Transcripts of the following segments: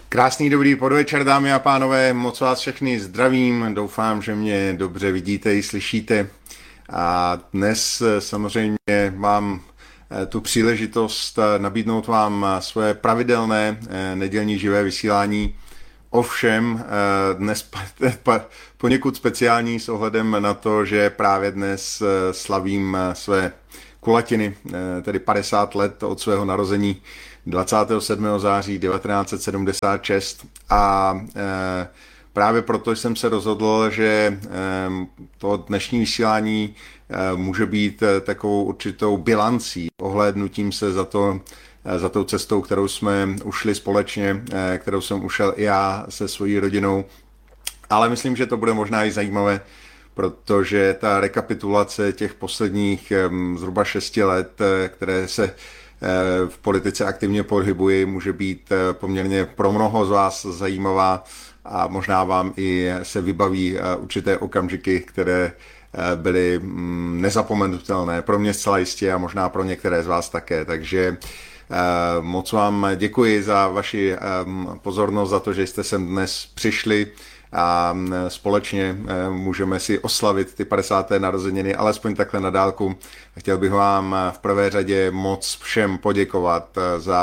Krásný dobrý podvečer, dámy a pánové, moc vás všechny zdravím, doufám, že mě dobře vidíte i slyšíte. A dnes samozřejmě mám tu příležitost nabídnout vám svoje pravidelné nedělní živé vysílání. Ovšem dnes poněkud speciální s ohledem na to, že právě dnes slavím své kulatiny, tedy 50 let od svého narození 27. září 1976 a právě proto jsem se rozhodl, že to dnešní vysílání může být takovou určitou bilancí, ohlédnutím se za tou cestou, kterou jsme ušli společně, kterou jsem ušel i já se svojí rodinou, ale myslím, že to bude možná i zajímavé, protože ta rekapitulace těch posledních zhruba 6 let, které se v politice aktivně pohybuji, může být poměrně pro mnoho z vás zajímavá a možná vám i se vybaví určité okamžiky, které byly nezapomenutelné. Pro mě zcela jistě a možná pro některé z vás také. Takže moc vám děkuji za vaši pozornost, za to, že jste sem dnes přišli a společně můžeme si oslavit ty 50. narozeniny, alespoň takhle na dálku. Chtěl bych vám v prvé řadě moc všem poděkovat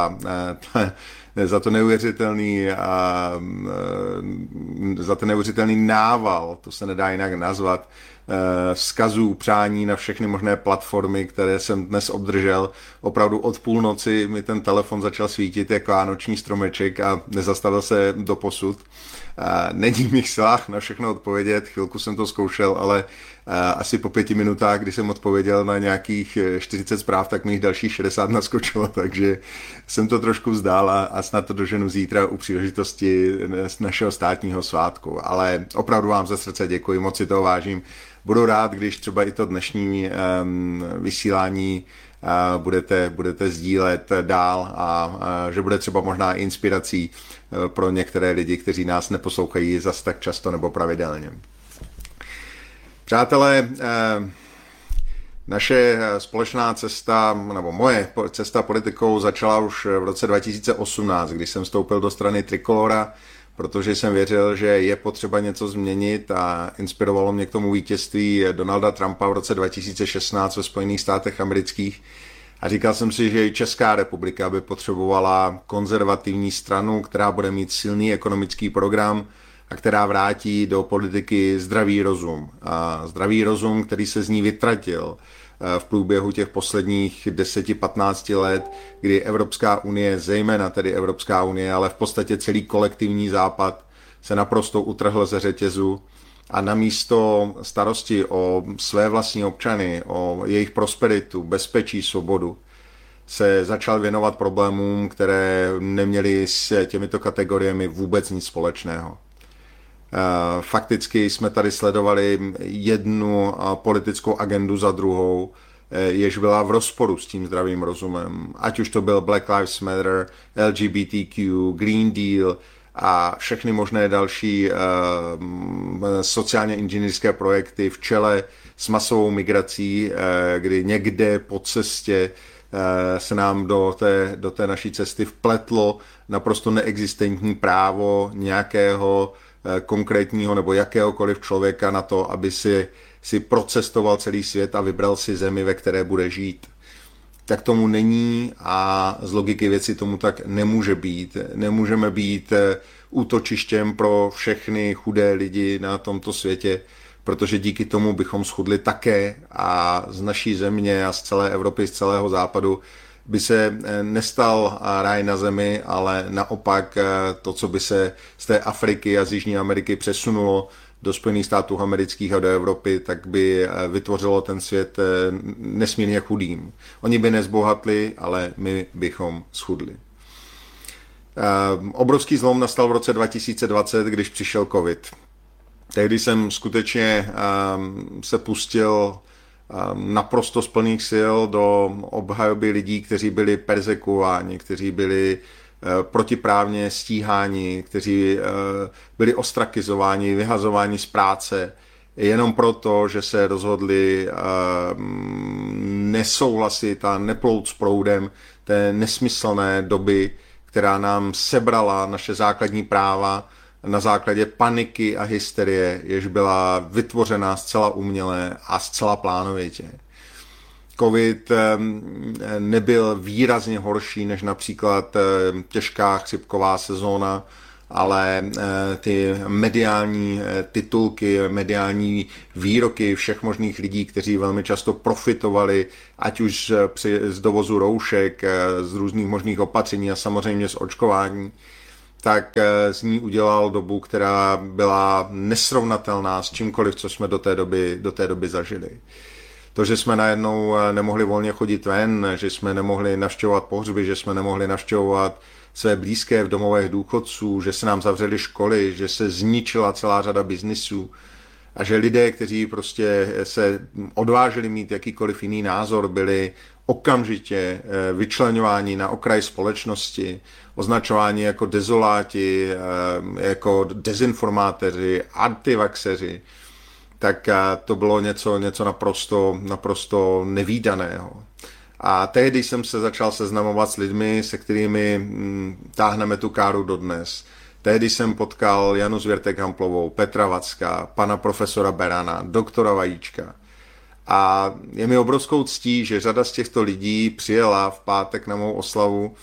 za to neuvěřitelný nával, to se nedá jinak nazvat, vzkazů, přání na všechny možné platformy, které jsem dnes obdržel. Opravdu od půlnoci mi ten telefon začal svítit jako vánoční stromeček a nezastavil se doposud. Není mi silách na všechno odpovědět, chvilku jsem to zkoušel, ale asi po 5 minutách, kdy jsem odpověděl na nějakých 40 zpráv, tak mi jich dalších 60 naskočilo, takže jsem to trošku vzdál a snad to doženu zítra u příležitosti našeho státního svátku. Ale opravdu vám ze srdce děkuji, moc si toho vážím. Budu rád, když třeba i to dnešní vysílání budete sdílet dál a že bude třeba možná inspirací pro některé lidi, kteří nás neposlouchají zas tak často nebo pravidelně. Přátelé, naše společná cesta, nebo moje cesta politikou začala už v roce 2018, kdy jsem vstoupil do strany Trikolora, protože jsem věřil, že je potřeba něco změnit a inspirovalo mě k tomu vítězství Donalda Trumpa v roce 2016 ve Spojených státech amerických. A říkal jsem si, že i Česká republika by potřebovala konzervativní stranu, která bude mít silný ekonomický program a která vrátí do politiky zdravý rozum. A zdravý rozum, který se z ní vytratil v průběhu těch posledních 10-15 let, kdy Evropská unie, zejména tedy Evropská unie, ale v podstatě celý kolektivní západ se naprosto utrhl ze řetězu a namísto starosti o své vlastní občany, o jejich prosperitu, bezpečí, svobodu, se začal věnovat problémům, které neměly s těmito kategoriemi vůbec nic společného. Fakticky jsme tady sledovali jednu politickou agendu za druhou, jež byla v rozporu s tím zdravým rozumem. Ať už to byl Black Lives Matter, LGBTQ, Green Deal a všechny možné další sociálně inženýrské projekty v čele s masovou migrací, kdy někde po cestě se nám do té naší cesty vpletlo naprosto neexistentní právo nějakého konkrétního nebo jakéhokoliv člověka na to, aby si procestoval celý svět a vybral si zemi, ve které bude žít. Tak tomu není a z logiky věci tomu tak nemůže být. Nemůžeme být útočištěm pro všechny chudé lidi na tomto světě, protože díky tomu bychom schudli také a z naší země a z celé Evropy, z celého západu by se nestal ráj na zemi, ale naopak to, co by se z té Afriky a z Jižní Ameriky přesunulo do Spojených států amerických a do Evropy, tak by vytvořilo ten svět nesmírně chudým. Oni by nezbohatli, ale my bychom schudli. Obrovský zlom nastal v roce 2020, když přišel covid. Tehdy jsem skutečně se pustil naprosto z plných sil do obhajoby lidí, kteří byli perzekuováni, kteří byli protiprávně stíháni, kteří byli ostrakizováni, vyhazováni z práce, jenom proto, že se rozhodli nesouhlasit a neplout s proudem té nesmyslné doby, která nám sebrala naše základní práva na základě paniky a hysterie, jež byla vytvořena zcela uměle a zcela plánovitě. COVID nebyl výrazně horší než například těžká chřipková sezóna, ale ty mediální titulky, mediální výroky všech možných lidí, kteří velmi často profitovali, ať už z dovozu roušek, z různých možných opatření a samozřejmě z očkování, tak z ní udělal dobu, která byla nesrovnatelná s čímkoliv, co jsme do té doby zažili. To, že jsme najednou nemohli volně chodit ven, že jsme nemohli navštěvovat pohřby, že jsme nemohli navštěvovat své blízké v domovech důchodců, že se nám zavřely školy, že se zničila celá řada biznisů a že lidé, kteří prostě se odvážili mít jakýkoliv jiný názor, byli okamžitě vyčleňováni na okraj společnosti, označováni jako dezoláti, jako dezinformátoři, antivaxeři, tak to bylo něco naprosto nevídaného. A tehdy jsem se začal seznamovat s lidmi, se kterými táhneme tu káru dodnes. Tehdy jsem potkal Janu Zvěrtek-Hamplovou, Petra Vacka, pana profesora Berana, doktora Vajíčka. A je mi obrovskou ctí, že řada z těchto lidí přijela v pátek na mou oslavu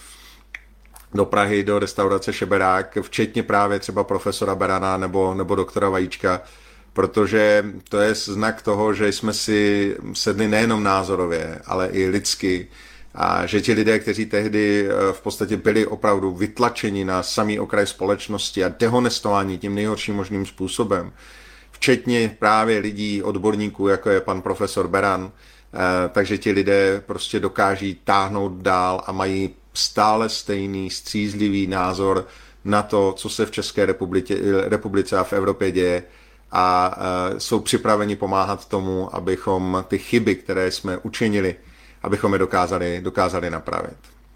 do Prahy, do restaurace Šeberák, včetně právě třeba profesora Berana nebo doktora Vajíčka, protože to je znak toho, že jsme si sedli nejenom názorově, ale i lidsky a že ti lidé, kteří tehdy v podstatě byli opravdu vytlačeni na samý okraj společnosti a dehonestováni tím nejhorším možným způsobem, včetně právě lidí, odborníků, jako je pan profesor Beran, takže ti lidé prostě dokáží táhnout dál a mají stále stejný střízlivý názor na to, co se v České republice a v Evropě děje, a jsou připraveni pomáhat tomu, abychom ty chyby, které jsme učinili, abychom je dokázali napravit.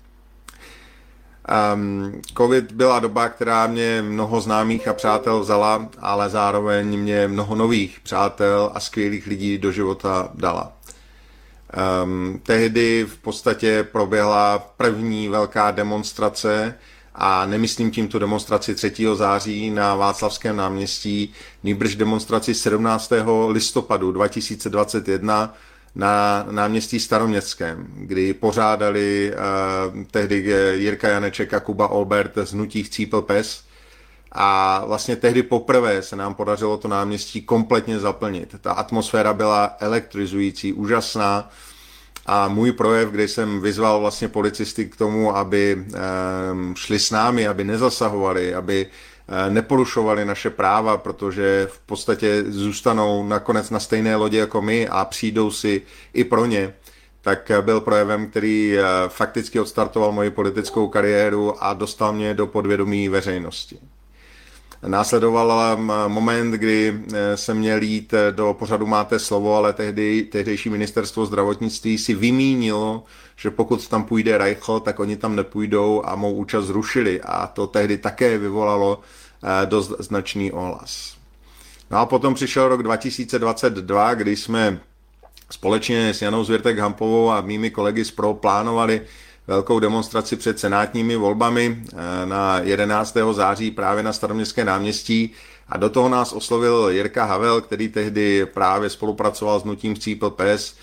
COVID byla doba, která mě mnoho známých a přátel vzala, ale zároveň mě mnoho nových přátel a skvělých lidí do života dala. Tehdy v podstatě proběhla první velká demonstrace, a nemyslím tímto demonstraci 3. září na Václavském náměstí, nýbrž demonstraci 17. listopadu 2021 na náměstí Staroměstském, kdy pořádali tehdy Jirka Janeček a Kuba Olbert z hnutí Chcípl pes. A vlastně tehdy poprvé se nám podařilo to náměstí kompletně zaplnit. Ta atmosféra byla elektrizující, úžasná. A můj projev, kde jsem vyzval vlastně policisty k tomu, aby šli s námi, aby nezasahovali, aby neporušovali naše práva, protože v podstatě zůstanou nakonec na stejné lodi jako my a přijdou si i pro ně, tak byl projevem, který fakticky odstartoval moji politickou kariéru a dostal mě do podvědomí veřejnosti. Následoval moment, kdy jsem měl jít do pořadu Máte slovo, ale tehdejší ministerstvo zdravotnictví si vymínilo, že pokud tam půjde Reichl, tak oni tam nepůjdou a mou účast zrušili. A to tehdy také vyvolalo dost značný ohlas. No a potom přišel rok 2022, kdy jsme společně s Janou Zvěrtek-Hamplovou a mými kolegy z PRO plánovali velkou demonstraci před senátními volbami na 11. září právě na Staroměstské náměstí a do toho nás oslovil Jirka Havel, který tehdy právě spolupracoval s hnutím Chcípl pes,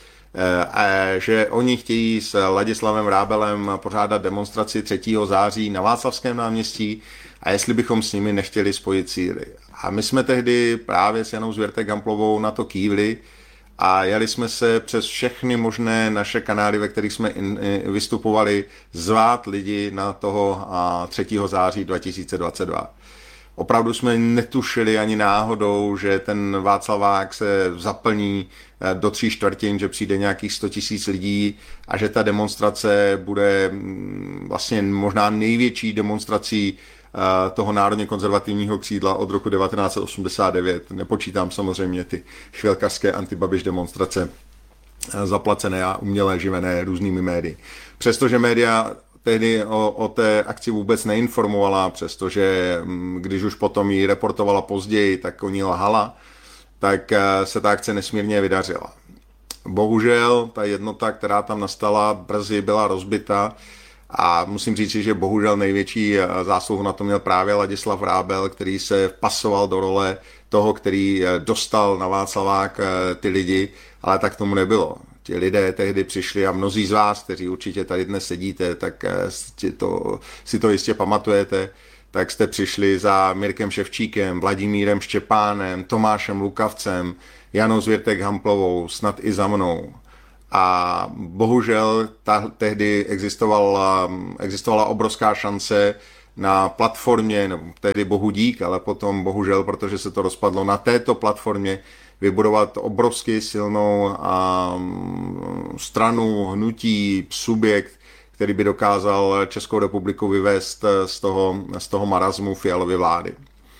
že oni chtějí s Ladislavem Vrábelem pořádat demonstraci 3. září na Václavském náměstí a jestli bychom s nimi nechtěli spojit síly. A my jsme tehdy právě s Janou Zvěrtek-Hamplovou na to kývli a jeli jsme se přes všechny možné naše kanály, ve kterých jsme vystupovali, zvát lidi na toho 3. září 2022. Opravdu jsme netušili ani náhodou, že ten Václavák se zaplní do 3/4, že přijde nějakých 100 000 lidí a že ta demonstrace bude vlastně možná největší demonstrací toho národně konzervativního křídla od roku 1989. Nepočítám samozřejmě ty chvilkařské antibabiš demonstrace zaplacené a uměle živené různými médii. Přestože média tehdy o té akci vůbec neinformovala, přestože když už potom ji reportovala později, tak o ní lhala, tak se ta akce nesmírně vydařila. Bohužel ta jednota, která tam nastala, brzy byla rozbita A musím říct, že bohužel největší zásluhu na to měl právě Ladislav Vrábel, který se pasoval do role toho, který dostal na Václavák ty lidi, ale tak tomu nebylo. Ti lidé tehdy přišli a mnozí z vás, kteří určitě tady dnes sedíte, tak si to jistě pamatujete, tak jste přišli za Mirkem Ševčíkem, Vladimírem Štěpánem, Tomášem Lukavcem, Janou Zvěrtek-Hamplovou, snad i za mnou. A bohužel tehdy existovala obrovská šance na platformě, nebo tehdy bohu dík, ale potom bohužel, protože se to rozpadlo, na této platformě vybudovat obrovsky silnou stranu, hnutí, subjekt, který by dokázal Českou republiku vyvést z toho marazmu Fialovy vlády.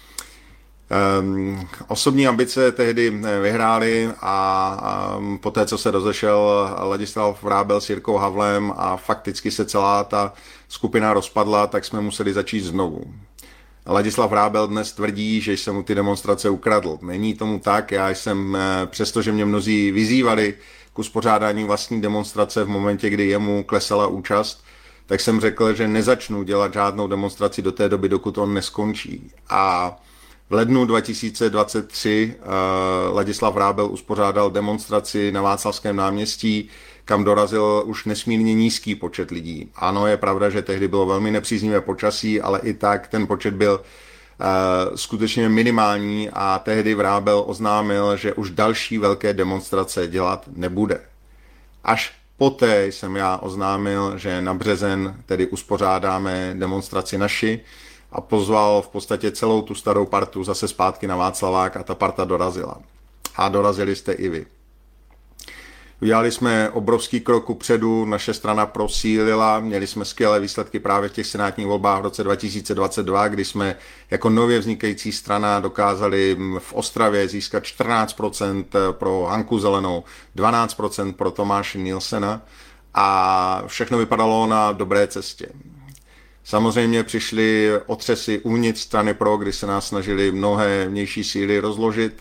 Osobní ambice tehdy vyhrály a poté, co se rozešel Ladislav Vrábel s Jirkou Havlem a fakticky se celá ta skupina rozpadla, tak jsme museli začít znovu. Ladislav Vrábel dnes tvrdí, že jsem mu ty demonstrace ukradl. Není tomu tak, já jsem, přestože mě mnozí vyzývali k uspořádání vlastní demonstrace v momentě, kdy jemu klesala účast, tak jsem řekl, že nezačnu dělat žádnou demonstraci do té doby, dokud on neskončí. A v lednu 2023 Ladislav Vrábel uspořádal demonstraci na Václavském náměstí, kam dorazil už nesmírně nízký počet lidí. Ano, je pravda, že tehdy bylo velmi nepříznivé počasí, ale i tak ten počet byl skutečně minimální a tehdy Vrábel oznámil, že už další velké demonstrace dělat nebude. Až poté jsem já oznámil, že na březen tedy uspořádáme demonstraci naši a pozval v podstatě celou tu starou partu zase zpátky na Václavák a ta parta dorazila. A dorazili jste i vy. Udělali jsme obrovský krok kupředu, naše strana prosílila, měli jsme skvělé výsledky právě v těch senátních volbách v roce 2022, kdy jsme jako nově vznikající strana dokázali v Ostravě získat 14% pro Hanku Zelenou, 12% pro Tomáše Nielsena a všechno vypadalo na dobré cestě. Samozřejmě přišly otřesy uvnitř strany PRO, kdy se nás snažili mnohé vnější síly rozložit.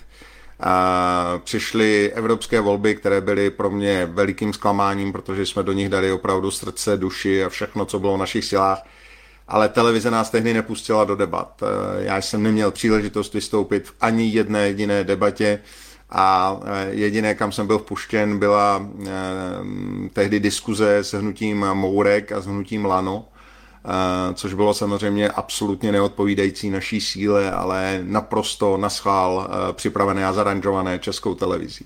Přišly evropské volby, které byly pro mě velikým zklamáním, protože jsme do nich dali opravdu srdce, duši a všechno, co bylo v našich silách. Ale televize nás tehdy nepustila do debat. Já jsem neměl příležitost vystoupit v ani jedné jediné debatě a jediné, kam jsem byl vpuštěn, byla tehdy diskuze s hnutím Mourek a s hnutím Lano, což bylo samozřejmě absolutně neodpovídající naší síle, ale naprosto naschvál připravené a zaranžované Českou televizí.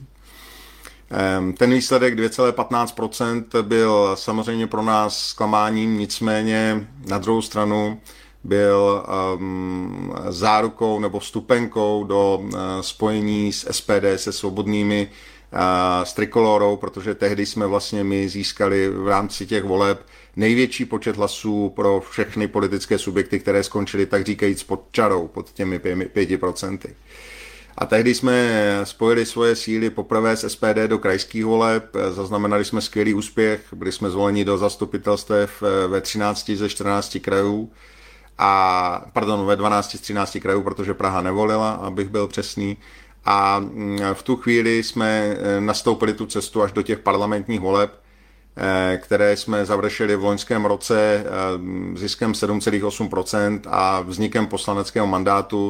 Ten výsledek 2,15% byl samozřejmě pro nás zklamáním, nicméně na druhou stranu byl zárukou nebo vstupenkou do spojení s SPD, se Svobodnými, s Trikolorou, protože tehdy jsme vlastně my získali v rámci těch voleb největší počet hlasů pro všechny politické subjekty, které skončily tak říkajíc pod čarou, pod těmi 5%. A tehdy jsme spojili svoje síly poprvé z SPD do krajských voleb, zaznamenali jsme skvělý úspěch, byli jsme zvoleni do zastupitelstev ve 13 ze 14 krajů, ve 12 z 13 krajů, protože Praha nevolila, abych byl přesný. A v tu chvíli jsme nastoupili tu cestu až do těch parlamentních voleb, které jsme završili v loňském roce ziskem 7,8% a vznikem poslaneckého mandátu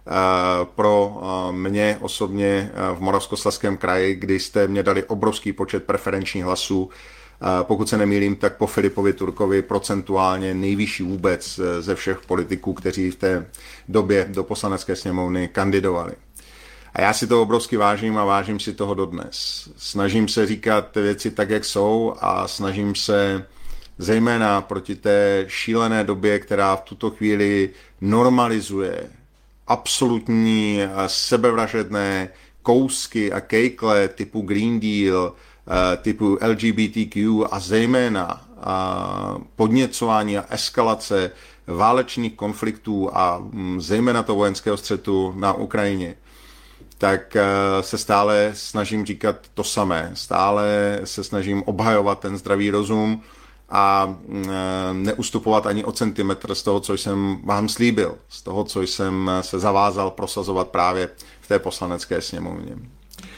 pro mě osobně v Moravskoslezském kraji, kdy jste mě dali obrovský počet preferenčních hlasů. Pokud se nemýlím, tak po Filipovi Turkovi procentuálně nejvyšší vůbec ze všech politiků, kteří v té době do poslanecké sněmovny kandidovali. A já si to obrovsky vážím a vážím si toho dodnes. Snažím se říkat věci tak, jak jsou a snažím se zejména proti té šílené době, která v tuto chvíli normalizuje absolutní sebevražedné kousky a kejkle typu Green Deal, typu LGBTQ a zejména podněcování a eskalace válečných konfliktů a zejména to vojenského střetu na Ukrajině, tak se stále snažím říkat to samé. Stále se snažím obhajovat ten zdravý rozum a neustupovat ani o centimetr z toho, co jsem vám slíbil, z toho, co jsem se zavázal prosazovat právě v té poslanecké sněmovně.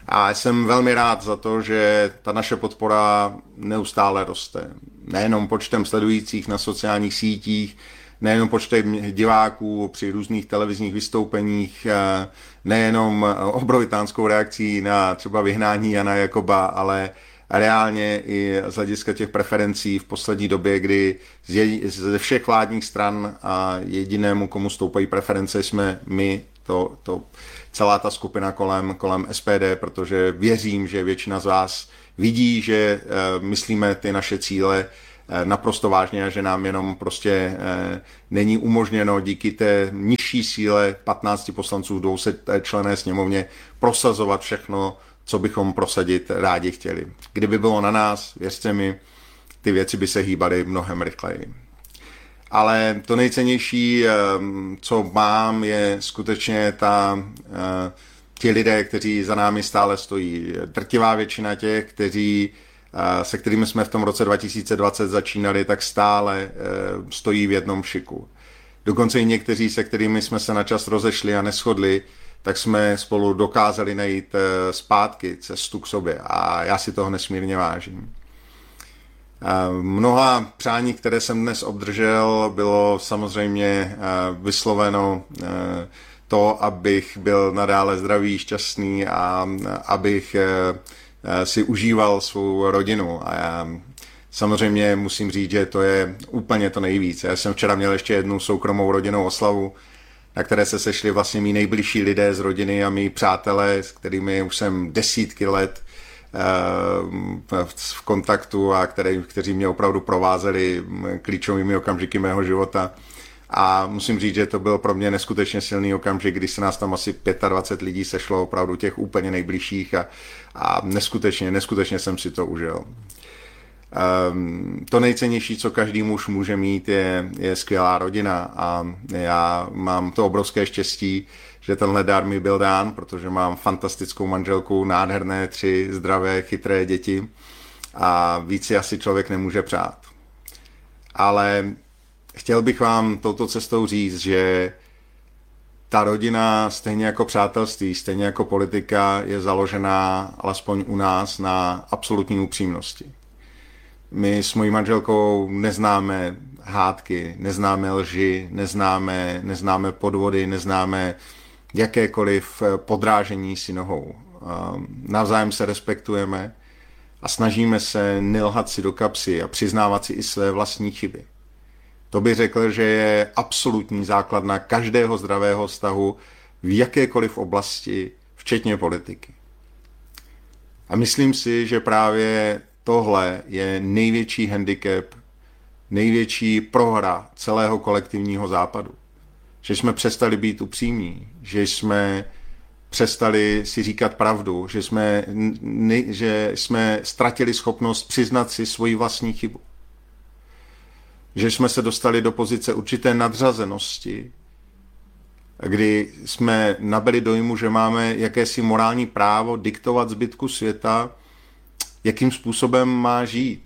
A jsem velmi rád za to, že ta naše podpora neustále roste. Nejenom počtem sledujících na sociálních sítích, nejenom počtem diváků při různých televizních vystoupeních, nejenom obrovitánskou reakcí na třeba vyhnání Jana Jakoba, ale reálně i z hlediska těch preferencí v poslední době, kdy ze všech vládních stran a jedinému, komu stoupají preference, jsme my, celá ta skupina kolem SPD, protože věřím, že většina z vás vidí, že myslíme ty naše cíle naprosto vážně a že nám jenom prostě není umožněno díky té nižší síle 15 poslanců v 200členné sněmovně prosazovat všechno, co bychom prosadit rádi chtěli. Kdyby bylo na nás, věřte mi, ty věci by se hýbaly mnohem rychleji. Ale to nejcennější, co mám, je skutečně ti lidé, kteří za námi stále stojí. Drtivá většina těch, se kterými jsme v tom roce 2020 začínali, tak stále stojí v jednom šiku. Dokonce i někteří, se kterými jsme se na čas rozešli a neshodli, tak jsme spolu dokázali najít zpátky cestu k sobě a já si toho nesmírně vážím. Mnoha přání, které jsem dnes obdržel, bylo samozřejmě vysloveno to, abych byl nadále zdravý, šťastný a abych si užíval svou rodinu. A já samozřejmě musím říct, že to je úplně to nejvíc. Já jsem včera měl ještě jednu soukromou rodinnou oslavu, na které se sešli vlastně mý nejbližší lidé z rodiny a mý přátelé, s kterými už jsem desítky let v kontaktu a kteří mě opravdu provázeli klíčovými okamžiky mého života. A musím říct, že to byl pro mě neskutečně silný okamžik, když se nás tam asi 25 lidí sešlo, opravdu těch úplně nejbližších a neskutečně jsem si to užil. To nejcennější, co každý muž může mít, je skvělá rodina a já mám to obrovské štěstí, že tenhle dar mi byl dán, protože mám fantastickou manželku, nádherné 3 zdravé, chytré děti a víc si asi člověk nemůže přát. Ale chtěl bych vám touto cestou říct, že ta rodina, stejně jako přátelství, stejně jako politika, je založená alespoň u nás na absolutní upřímnosti. My s mojí manželkou neznáme hádky, neznáme lži, neznáme podvody, neznáme jakékoliv podrážení si nohou. Navzájem se respektujeme a snažíme se nelhat si do kapsy a přiznávat si i své vlastní chyby. To bych řekl, že je absolutní základna každého zdravého vztahu v jakékoliv oblasti, včetně politiky. A myslím si, že právě tohle je největší handicap, největší prohra celého kolektivního západu. Že jsme přestali být upřímní, že jsme přestali si říkat pravdu, že jsme ztratili schopnost přiznat si svoji vlastní chybu. Že jsme se dostali do pozice určité nadřazenosti, kdy jsme nabyli dojmu, že máme jakési morální právo diktovat zbytku světa, jakým způsobem má žít.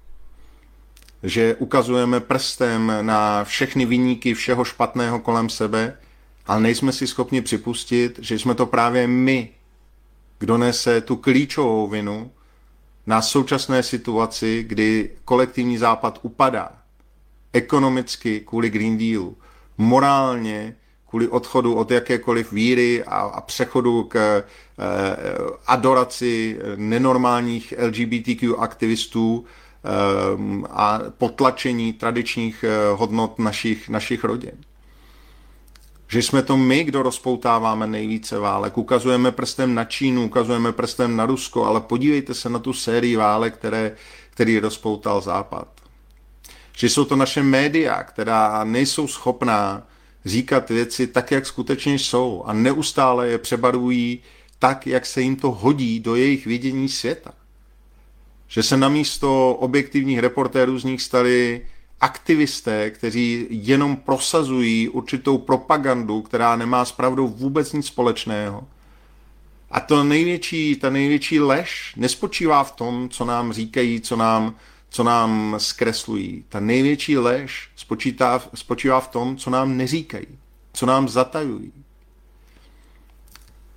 Že ukazujeme prstem na všechny viníky všeho špatného kolem sebe, ale nejsme si schopni připustit, že jsme to právě my, kdo nese tu klíčovou vinu na současné situaci, kdy kolektivní západ upadá. Ekonomicky kvůli Green Dealu, morálně kvůli odchodu od jakékoliv víry a přechodu k adoraci nenormálních LGBTQ aktivistů a potlačení tradičních hodnot našich rodin. Že jsme to my, kdo rozpoutáváme nejvíce válek. Ukazujeme prstem na Čínu, ukazujeme prstem na Rusko, ale podívejte se na tu sérii válek, který rozpoutal Západ. Že jsou to naše média, která nejsou schopná říkat věci tak, jak skutečně jsou a neustále je přebarvují tak, jak se jim to hodí do jejich vidění světa. Že se namísto objektivních reportérů z nich stali aktivisté, kteří jenom prosazují určitou propagandu, která nemá s pravdou vůbec nic společného. A ta největší lež nespočívá v tom, co nám říkají, co nám zkreslují. Ta největší lež spočívá v tom, co nám neříkají, co nám zatajují.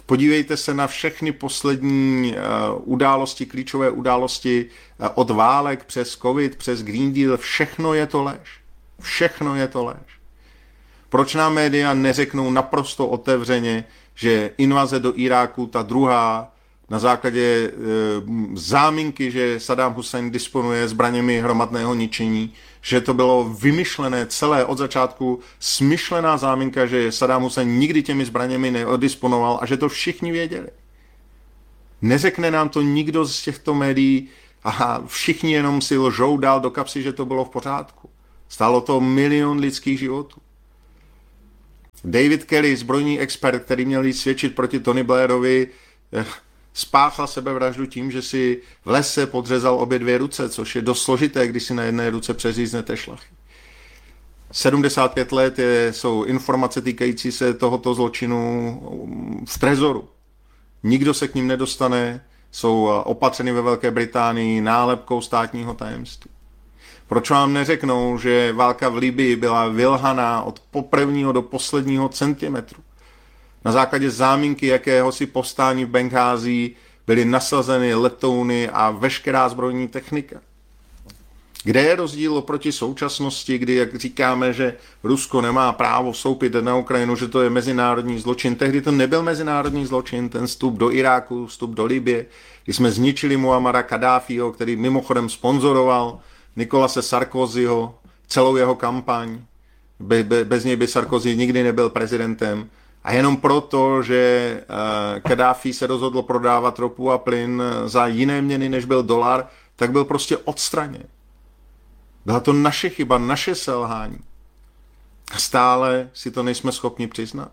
Podívejte se na všechny poslední události, klíčové události od válek přes covid, přes Green Deal. Všechno je to lež. Všechno je to lež. Proč nám média neřeknou naprosto otevřeně, že invaze do Iráku, ta druhá, na základě záminky, že Saddam Hussein disponuje zbraněmi hromadného ničení, že to bylo vymyšlené celé od začátku, smyšlená záminka, že Saddam Hussein nikdy těmi zbraněmi neodisponoval a že to všichni věděli. Neřekne nám to nikdo z těchto médií a všichni jenom si lžou dál do kapsy, že to bylo v pořádku. Stálo to 1 milion lidských životů. David Kelly, zbrojní expert, který měl jít svědčit proti Tony Blairovi, spáchal sebevraždu tím, že si v lese podřezal obě 2 ruce, což je dost složité, když si na jedné ruce přeříznete šlachy. 75 let jsou informace týkající se tohoto zločinu v trezoru. Nikdo se k ním nedostane, jsou opatřeny ve Velké Británii nálepkou státního tajemství. Proč vám neřeknou, že válka v Libyi byla vylhaná od prvního do posledního centimetru? Na základě záminky jakéhosi povstání v Benghází byly nasazeny letouny a veškerá zbrojní technika. Kde je rozdíl oproti současnosti, kdy, jak říkáme, že Rusko nemá právo vstoupit na Ukrajinu, že to je mezinárodní zločin. Tehdy to nebyl mezinárodní zločin, ten vstup do Iráku, vstup do Libye, kdy jsme zničili Muammara Kaddáfího, který mimochodem sponzoroval Nicolase Sarkozyho, celou jeho kampaň. Bez něj by Sarkozy nikdy nebyl prezidentem. A jenom proto, že Kaddáfí se rozhodl prodávat ropu a plyn za jiné měny, než byl dolar, tak byl prostě odstraněn. Byla to naše chyba, naše selhání. A stále si to nejsme schopni přiznat.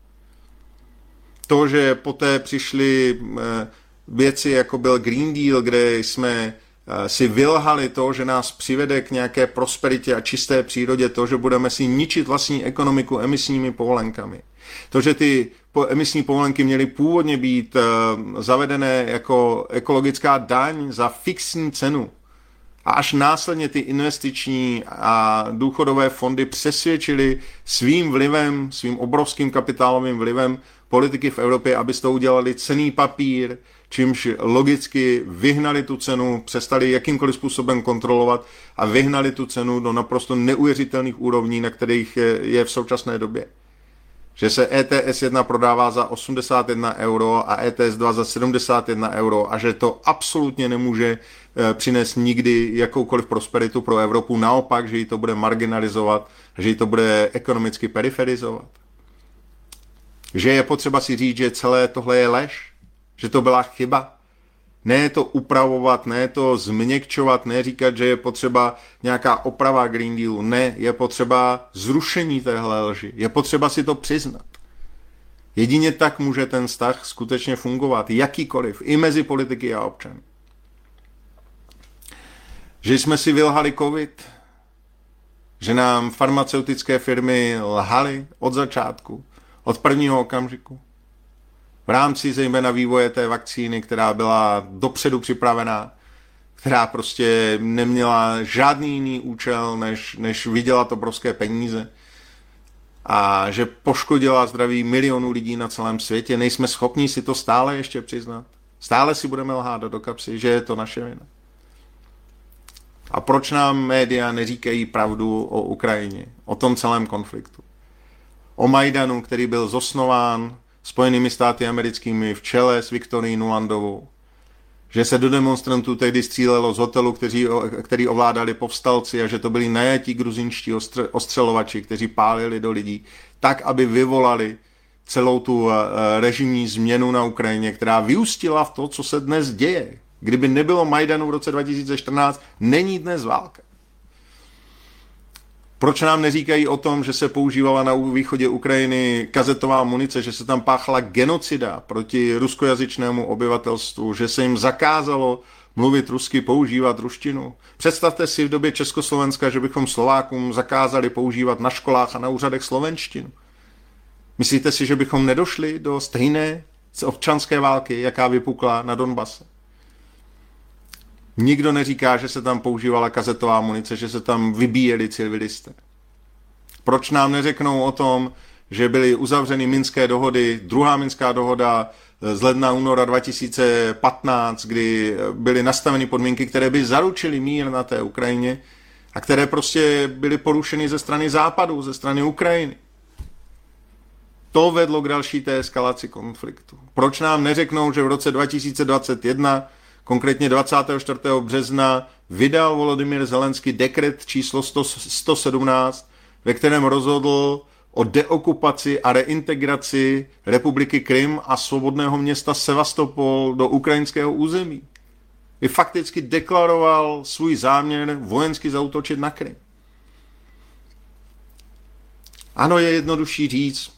To, že poté přišly věci, jako byl Green Deal, kde jsme si vylhali to, že nás přivede k nějaké prosperitě a čisté přírodě, to, že budeme si ničit vlastní ekonomiku emisními povolenkami. To, že ty emisní povolenky měly původně být zavedené jako ekologická daň za fixní cenu. A až následně ty investiční a důchodové fondy přesvědčili svým vlivem, svým obrovským kapitálovým vlivem politiky v Evropě, aby z toho udělali cenný papír, čímž logicky vyhnali tu cenu, přestali jakýmkoliv způsobem kontrolovat a vyhnali tu cenu do naprosto neuvěřitelných úrovní, na kterých je v současné době. Že se ETS 1 prodává za 81 euro a ETS 2 za 71 euro a že to absolutně nemůže přinést nikdy jakoukoliv prosperitu pro Evropu, naopak, že ji to bude marginalizovat, že ji to bude ekonomicky periferizovat. Že je potřeba si říct, že celé tohle je lež, že to byla chyba. Ne to upravovat, ne to změkčovat, ne říkat, že je potřeba nějaká oprava Green Dealu. Ne, je potřeba zrušení téhle lži. Je potřeba si to přiznat. Jedině tak může ten vztah skutečně fungovat, jakýkoliv, i mezi politiky a občany. Že jsme si vylhali covid, že nám farmaceutické firmy lhaly od začátku, od prvního okamžiku. V rámci zejména vývoje té vakcíny, která byla dopředu připravená, která prostě neměla žádný jiný účel, než vydělat obrovské peníze a že poškodila zdraví milionů lidí na celém světě. Nejsme schopni si to stále ještě přiznat. Stále si budeme lhát do kapsy, že je to naše vina. A proč nám média neříkají pravdu o Ukrajině, o tom celém konfliktu? O Majdanu, který byl zosnován Spojenými státy americkými v čele s Viktorií Nulandovou. Že se do demonstrantů tehdy střílelo z hotelu, který ovládali povstalci a že to byli najatí gruzinští ostřelovači, kteří pálili do lidí, tak, aby vyvolali celou tu režimní změnu na Ukrajině, která vyústila v to, co se dnes děje. Kdyby nebylo Majdanu v roce 2014, není dnes válka. Proč nám neříkají o tom, že se používala na východě Ukrajiny kazetová munice, že se tam páchala genocida proti ruskojazyčnému obyvatelstvu, že se jim zakázalo mluvit rusky, používat ruštinu? Představte si v době Československa, že bychom Slovákům zakázali používat na školách a na úřadech slovenštinu. Myslíte si, že bychom nedošli do stejné občanské války, jaká vypukla na Donbase? Nikdo neříká, že se tam používala kazetová munice, že se tam vybíjeli civilisté. Proč nám neřeknou o tom, že byly uzavřeny minské dohody, druhá minská dohoda z ledna února 2015, kdy byly nastaveny podmínky, které by zaručily mír na té Ukrajině a které prostě byly porušeny ze strany Západu, ze strany Ukrajiny. To vedlo k další té eskalaci konfliktu. Proč nám neřeknou, že v roce 2021, konkrétně 24. března, vydal Volodymyr Zelenský dekret číslo 117, ve kterém rozhodl o deokupaci a reintegraci republiky Krym a svobodného města Sevastopol do ukrajinského území. I fakticky deklaroval svůj záměr vojensky zaútočit na Krym. Ano, je jednodušší říct,